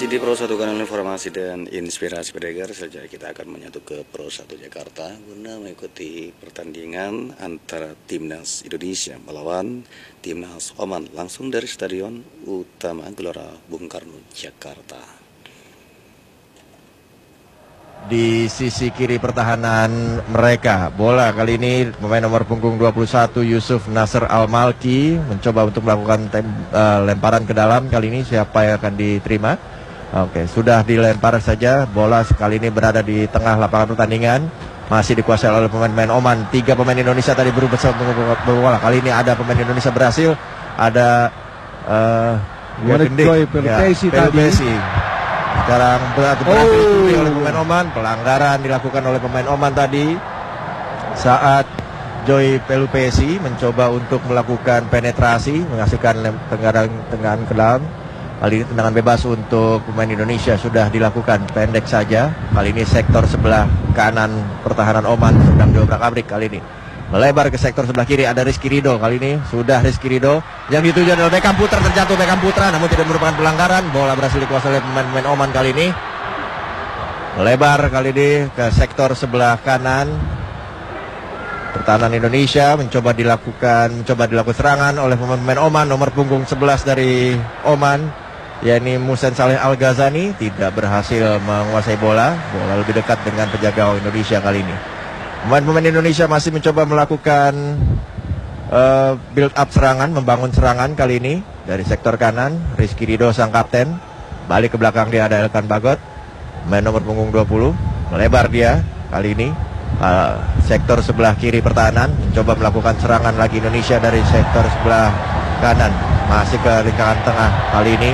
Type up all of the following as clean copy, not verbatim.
Masih di Pro 1 Kanal Informasi dan Inspirasi Pendengar saja, kita akan menyatu ke Pro 1 Jakarta guna mengikuti pertandingan antara Timnas Indonesia melawan Timnas Oman langsung dari Stadion Utama Gelora Bung Karno, Jakarta. Di sisi kiri pertahanan mereka, bola kali ini pemain nomor punggung 21 Yusuf Nasr Al-Malki mencoba untuk melakukan lemparan ke dalam. Kali ini siapa yang akan diterima? Oke, sudah dilempar saja. Bola kali ini berada di tengah lapangan pertandingan, masih dikuasai oleh pemain-pemain Oman. 3 pemain Indonesia tadi berusaha untuk bola. Kali ini ada pemain Indonesia berhasil. Ada Joy Pelupesi tadi. Sekarang berhasil oleh pemain Oman. Pelanggaran dilakukan oleh pemain Oman tadi saat Joy Pelupesi mencoba untuk melakukan penetrasi, menghasilkan tendangan ke dalam. Kali ini tendangan bebas untuk pemain Indonesia sudah dilakukan, pendek saja. Kali ini sektor sebelah kanan pertahanan Oman sedang diobrak-abrik. Kali ini melebar ke sektor sebelah kiri, ada Rizky Ridho. Kali ini sudah Rizky Ridho yang dituju adalah Beckham Putra, terjatuh Beckham Putra namun tidak merupakan pelanggaran. Bola berhasil dikuasai oleh pemain Oman kali ini. Melebar kali ini ke sektor sebelah kanan pertahanan Indonesia, mencoba dilakukan serangan oleh pemain Oman. Nomor punggung 11 dari Oman, yakni Musen Saleh Al-Ghazani, tidak berhasil menguasai bola. Bola lebih dekat dengan penjaga Indonesia kali ini. Pemain-pemain Indonesia masih mencoba melakukan build up serangan, membangun serangan kali ini dari sektor kanan. Rizky Ridho sang kapten, balik ke belakang dia ada Elkan Bagot, pemain nomor punggung 20, melebar dia kali ini. Sektor sebelah kiri pertahanan mencoba melakukan serangan lagi Indonesia dari sektor sebelah kanan, masih ke lingkaran tengah. Kali ini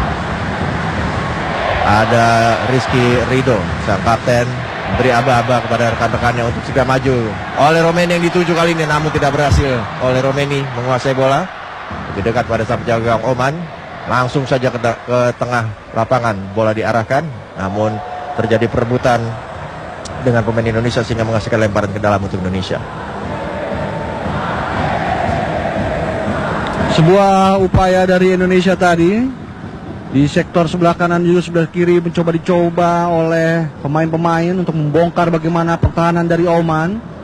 ada Rizky Ridho sang kapten beri aba-aba kepada rekan-rekannya untuk segera maju. Oleh Romeni yang dituju kali ini namun tidak berhasil. Oleh Romeni menguasai bola lebih dekat pada sang penjaga Oman, langsung saja ke tengah lapangan. Bola diarahkan namun terjadi perebutan dengan pemain Indonesia sehingga menghasilkan lemparan ke dalam untuk Indonesia. Sebuah upaya dari Indonesia tadi di sektor sebelah kanan juga sebelah kiri dicoba oleh pemain-pemain untuk membongkar bagaimana pertahanan dari Oman.